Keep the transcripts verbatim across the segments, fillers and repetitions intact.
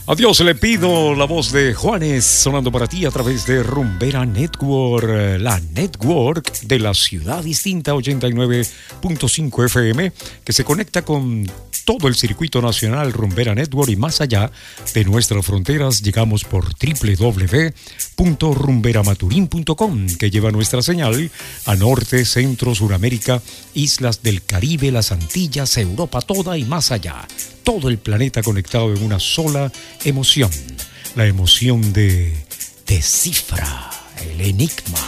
Adiós, le pido la voz de Juanes sonando para ti a través de Rumbera Network, la network de la ciudad distinta ochenta y nueve punto cinco F M, que se conecta con todo el circuito nacional Rumbera Network y más allá de nuestras fronteras. Llegamos por doble u doble u doble u punto rumbera maturín punto com, que lleva nuestra señal a norte, centro, Suramérica, islas del Caribe, las Antillas, Europa toda y más allá. Todo el planeta conectado en una sola emoción, la emoción de Descifra el Enigma.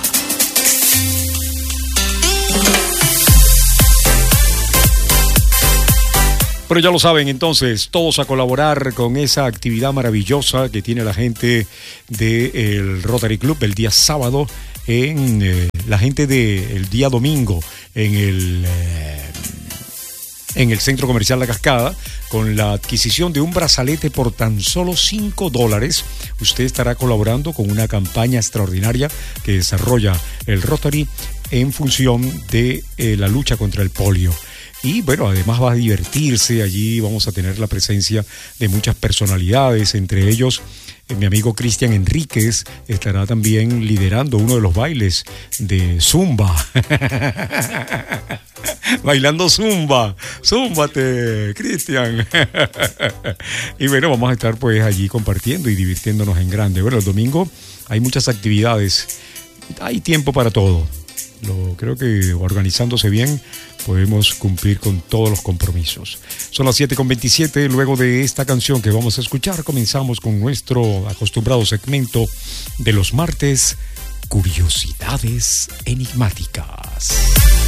Pero ya lo saben, entonces, todos a colaborar con esa actividad maravillosa que tiene la gente del Rotary Club el día sábado, en eh, la gente del día domingo en el... Eh, en el Centro Comercial La Cascada, con la adquisición de un brazalete por tan solo cinco dólares. Usted estará colaborando con una campaña extraordinaria que desarrolla el Rotary en función de eh, la lucha contra el polio. Y bueno, además va a divertirse. Allí vamos a tener la presencia de muchas personalidades, entre ellos eh, mi amigo Cristian Enríquez estará también liderando uno de los bailes de Zumba. Bailando Zumba, Zúmbate, Cristian. Y bueno, vamos a estar pues allí compartiendo y divirtiéndonos en grande. Bueno, el domingo hay muchas actividades, hay tiempo para todo. Lo, creo que organizándose bien podemos cumplir con todos los compromisos. Son las siete con veintisiete, luego de esta canción que vamos a escuchar, comenzamos con nuestro acostumbrado segmento de los martes, Curiosidades Enigmáticas.